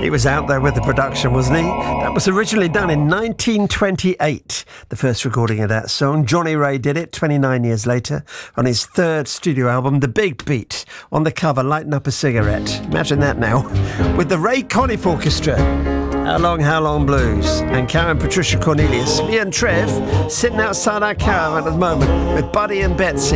He was out there with the production, wasn't he? That was originally done in 1928, the first recording of that song. Johnny Ray did it 29 years later on his third studio album, The Big Beat. On the cover, lighting up a cigarette. Imagine that now. With the Ray Conniff Orchestra. How Long Blues. And Karen Patricia Cornelius. Me and Trev sitting outside our caravan at the moment with Buddy and Betsy.